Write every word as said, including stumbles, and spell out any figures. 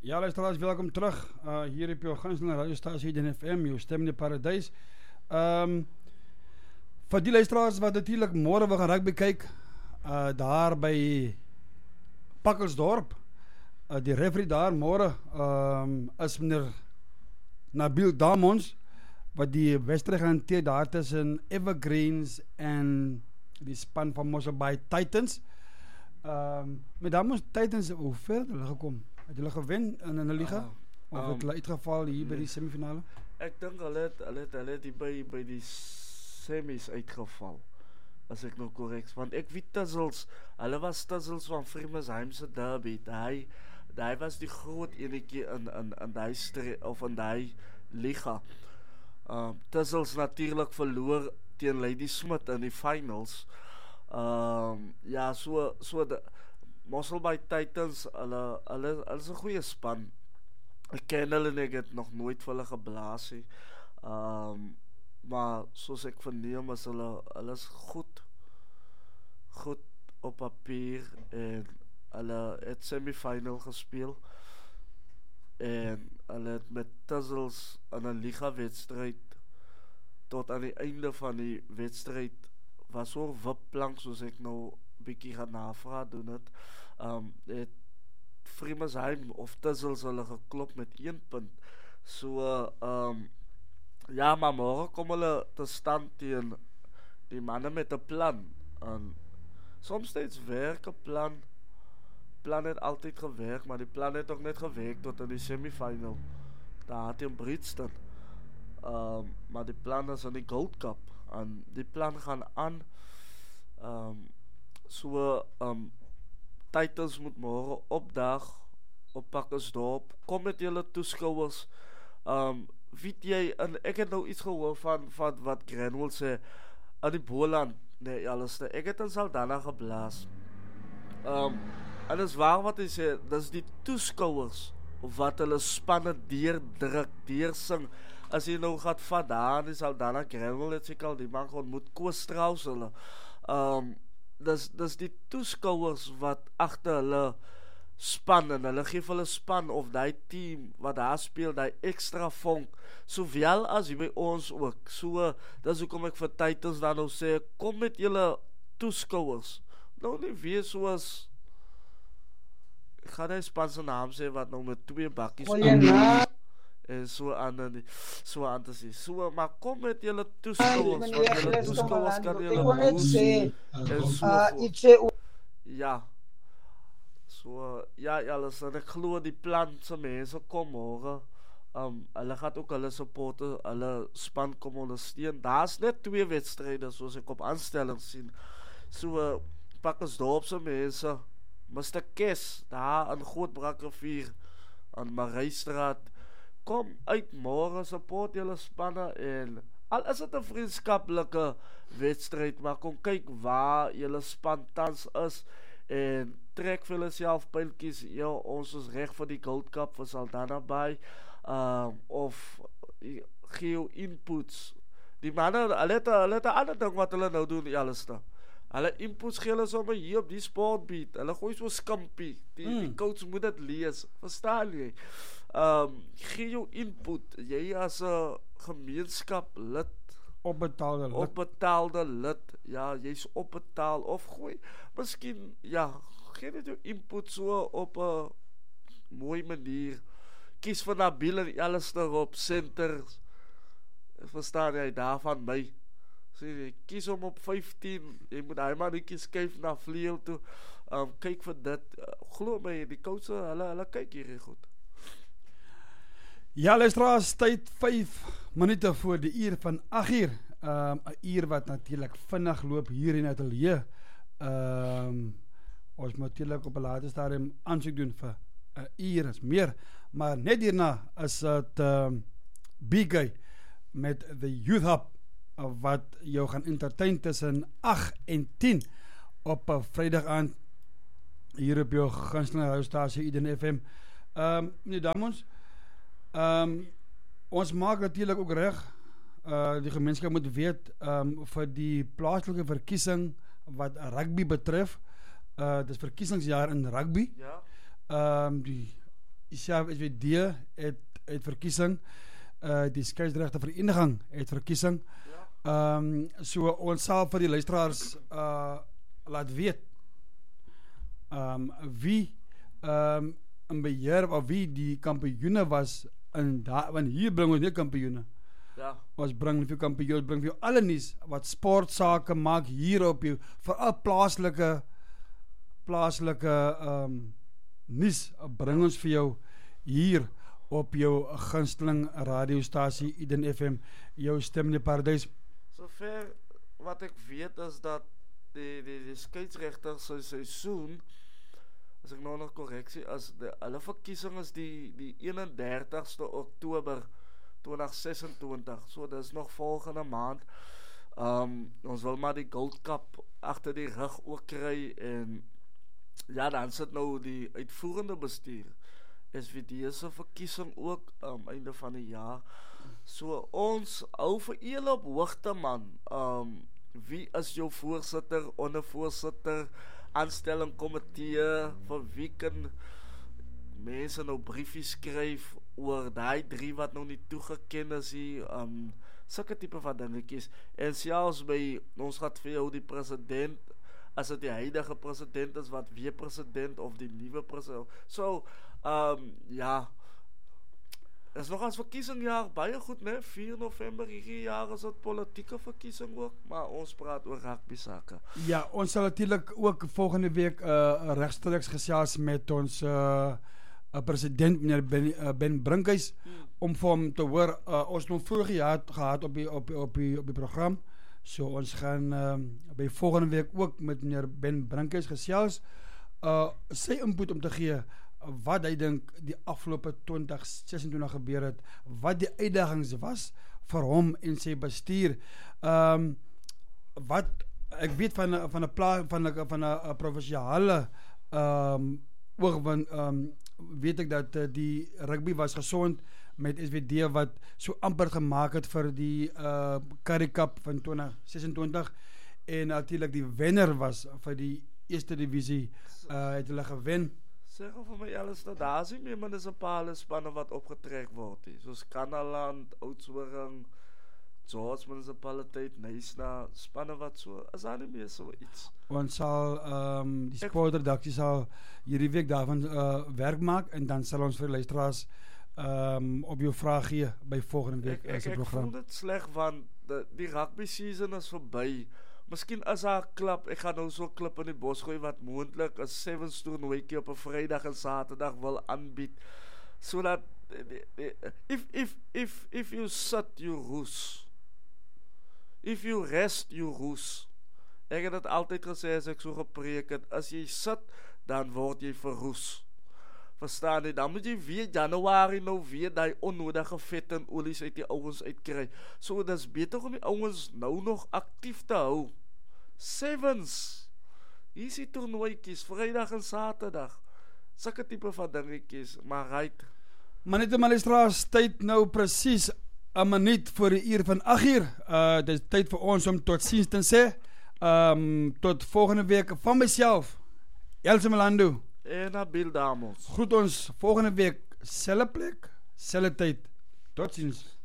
Ja, luisteraars, welkom terug. Uh, hier op jou gunsteling radiostasie Eden F M, jou stem in die paradijs. Um, vir die luisteraars wat natuurlijk morgen we gaan rugby kyk, uh, daar by Pakkelsdorp, uh, die referee daar morgen um, is meneer Nabil Damons, wat die wedstrijd gaan hanteer daar tussen Evergreens en die span van Mossel Bay Titans. Um, met Damons Titans, hoe ver het hulle gekom? Het hulle gewen in 'n liga? Uh, of um, het hulle uitgeval hier nee. by die semifinale? Ek dink hulle het hulle het hulle het die by by die semis uitgeval. As ek nou korrek, want ek weet Tussels, hulle was Tussels van Fremesheim se derby. Daai daai was die groot enetjie in in in daai streek of in daai liga. Um Tussels natuurlik verloor teen Lady Smith in die finals. Um ja, so so de Mossel Bay Titans, hulle hulle hulle is 'n goeie span. Ek ken hulle nie, ek het nog nooit vir hulle geblaas nie. Um maar soos ek verneem is hulle hulle is goed goed op papier en hulle het semifinal gespeel en hulle het met Tussels in 'n liga wedstryd tot aan die einde van die wedstryd was so wipplank soos ek nou bietjie gaan navraag doen het. Um, het Fremesheim of Tussels hulle geklop met een punt. So, um, ja, maar morgen kom hulle te stand teen die manne met 'n plan. En soms steeds werk 'n plan. Plan het altyd gewerk, maar die plan het ook net gewerk tot in die semifinal. Daar teen Brixton. Um, maar die plan is in die Gold Cup. En die plan gaan aan. Um, so, um, Titans moet morgen opdag op Pakkelsdorp. Kom met julle toeskouers. Um, weet jy, en ek het nou iets gehoor van, van wat Grenwell sê, aan die Boland, nee, alles, ek het in Saldanha geblaas. Um, en is waar wat hy sê, dat is die toeskouers, wat hulle spanne deurdruk, deursing. As jy nou gaat vat daar in die Saldanha, Grenwell het sy al die man ontmoet, Koos Strauss hulle. Um, dis, dis die toeskouers wat agter hulle span en hulle geef hulle span of die team wat daar speel, die extra vonk, sowel as by ons ook. So, dis hoekom ek vir Titans dan nou sê, kom met julle toeskouers. Nou nie wees soos, ek gaan die span se naam sê, wat nou met twee bakkies oh, ja, en so aan so aan te sê. So, maar kom met julle toeskouers, want julle toeskouers kan julle boos en so. Ja. So, ja, ja, en ek glo die plan se mense kom morgen. Um, hulle gaat ook hulle supporter, hulle span kom ondersteun. Daar's net twee wedstryde soos ek op aanstelling sien. So, Pakkelsdorp se mense, mister Kes, daar in Grootbrakrivier, aan Marijstraat, kom uit morgen, support julle spanne en al is het 'n vriendskaplike wedstryd, maar kom kyk waar julle span tans is en trek vir julle self pyltjies. Ja, ons is reg vir die Gold Cup vir Saldanha Bay, um, of gee jou inputs. Die manne, hulle het hulle het 'n ander ding wat hulle nou doen, alles dan. Hulle inputs gee hulle sommer hier op die sportbeat. Hulle gooi so skimpie. Die, mm. die coach moet dit lees. Verstaan jy? Um, gee jou input. Jy as 'n gemeenskap lid, opbetaalde lid. Opbetaalde lid. Ja, jy's opbetaal of gooi. Miskien ja, gee net jou input so op 'n mooi manier. Kies vir Nabil en alles daarop center. Verstaan jy daarvan my? So, jy kies hom op vyftien, jy moet hy maar netjie skuif na vleuel toe, um, kyk vir dit, uh, glo my, die coache, hulle, hulle kyk hier goed. Ja, luisteraars, tyd vyf minute voor die uur van agt uur, um, 'n uur wat natuurlik vinnig loop hier in Atelier. Um, ons moet natuurlijk op 'n later stadium aansoek doen vir 'n uur is meer, maar net hierna is het um, B-Gay met the Youth Hub, wat jou gaan entertain tussen agt en tien op 'n Vrydag aand hier op jou gunsteling radiostasie Eden F M. Um, meneer Damons, um, ons maak natuurlijk ook reg, uh, die gemeenskap moet weet, um, vir die plaaslike verkiesing wat rugby betref, uh, dit is verkiesingsjaar in rugby. Ja. Um, die self S W D het het verkiesing, uh, die skeieregte vereniging het verkiesing. Ja. Um, so ons sal vir die luisteraars uh, laat weet um, wie um, in beheer of wie die kampioene was in da, want hier bring ons nie kampioene. Ja. Ons bring vir kampioene, bring vir alle nuus wat sportsake maak hier op jou, veral plaaslike plaaslike um, nuus bring ons vir jou hier op jou gunsteling radiostasie Eden F M, jou stem in die paradys. Sover wat ek weet is dat die die die skeieregters se seisoen, as ek nou nog korreksie, as die hulle verkiesing is die die eenendertigste Oktober twintig sesentwintig. So dis nog volgende maand. Um, ons wil maar die Gold Cup agter die rug ook kry en ja, dan sit nou die uitvoerende bestuur. S W D se verkiesing ook am um, einde van die jaar. So ons hou vir julle op hoogte man. Um, wie is jou voorsitter, ondervoorsitter, aanstelling komitee, vir wie kan mense nou briefies skryf oor daai drie wat nog nie toegeken is hier, um, sulke tipe van dingetjies. En selfs by, ons gaat vir jou die president, as dit die huidige president is, wat weer president, of die nuwe president. So, um, ja, is nog als verkiesingjaar baie goed, ne? vier November hierdie jaar is het politieke verkiesing ook, maar ons praat oor rugby sake. Ja, ons sal natuurlijk ook volgende week uh, rechtstreeks gesels met ons uh, uh, president, meneer Ben, uh, Ben Brinkhuis, hmm. om vir hom te hoor, uh, ons nog vorige jaar gehad op die, op, op die, op die program, so ons gaan uh, by volgende week ook met meneer Ben Brinkhuis gesels, uh, sy input om te gee, wat hy dink die afgelope twintig sesentwintig gebeur het, wat die uitdagings was vir hom en sy bestuur. Um, wat ek weet van van 'n plan van 'n van 'n provinsiale um oog van um weet ek dat uh, die rugby was gesond met S W D wat so amper gemaak het vir die uh Currie Cup van twintig sesentwintig en natuurlik die wenner was vir die eerste divisie, uh het hulle gewen. Zeg vir my alles dat daar is nie meer munisipale spanne wat opgetrek word nie, soos Kanaland, Oudtshoorn, George munisipaliteit, Nysna, spanne wat so, is daar nie meer so iets. Ons sal, um, die sportredaksie sal hierdie week daarvan uh, werk maak en dan sal ons vir luisteraars um, op jou vraag gee by volgende week as 'n program. Ek voel dit sleg want die, die rugby season is verby. Miskien is daar 'n klub, ek gaan nou so 'n klub in die bos gooi wat moontlik 'n sevens toernooitjie op 'n Vrydag en Saterdag wil aanbied, sodat if if if if you sit you roes, if you rest you roes. Ek het dit altyd gesê as ek so gepreek het, as jy sit dan word jy verroes. Verstaan jy? Dan moet jy weer Januarie nou weer daai onnodige vet en olies uit die ouens uitkry. So dit is beter om die ouens nou nog aktief te hou. Sevens. Hier is die toernooitjies, Vrydag en Saterdag. Sulke tipe van dingetjies, maar right. Maar net om luisteraars, tyd nou presies 'n minuut voor die uur van agt uur. Uh dit is tyd vir ons om tot ziens te sê. Um tot volgende week van myself, Elsie Melando en Nabil Damos. Groet ons volgende week, selfde plek, selfde tyd. Tot ziens.